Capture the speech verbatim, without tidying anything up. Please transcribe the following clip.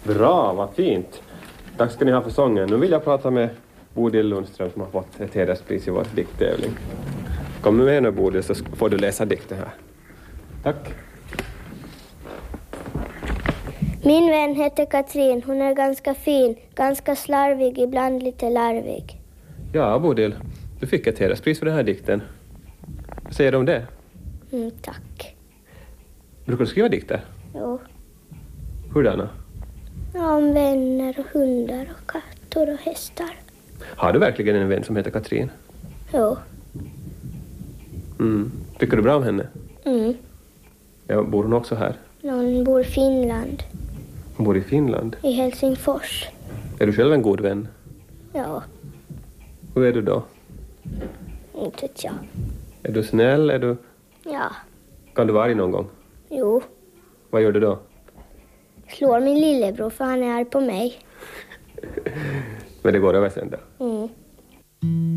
Bra, vad fint. Tack ska ni ha för sången. Nu vill jag prata med Bodil Lundström som har fått ett hederspris i vår dikttävling. Kom med nu Bodil så får du läsa dikten här. Tack. Min vän heter Katrin. Hon är ganska fin, ganska slarvig, ibland lite larvig. Ja, Bodil. Du fick ett hederspris för den här dikten. Vad säger du om det? Mm, tack. Brukar du skriva dikter? Jo. Hurdana? Ja, om vänner och hundar och katter och hästar. Har du verkligen en vän som heter Katrin? Jo. Mm. Tycker du bra om henne? Mm. Ja, bor hon också här? Hon bor i Finland. Hon bor i Finland? I Helsingfors. Är du själv en god vän? Ja. Hur är du då? Inte vet jag. Är du snäll? Är du... Ja. Kan du vara arg någon gång? Jo. Vad gör du då? Slår min lillebror för han är arg på mig. Men det går över sen då? Mm.